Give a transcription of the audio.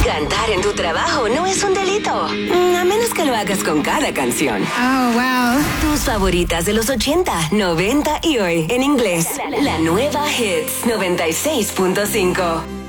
Cantar en tu trabajo no es un delito. A menos que lo hagas con cada canción. Oh, wow. Tus favoritas de los 80, 90 y hoy en inglés. La nueva Hits 96.5.